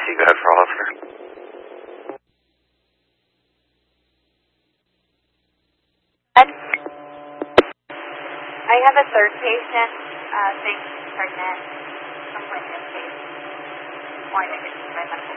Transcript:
Go ahead for all officer. I have a third patient, saying she's pregnant. I'm waiting in case. Wanting to get to my medical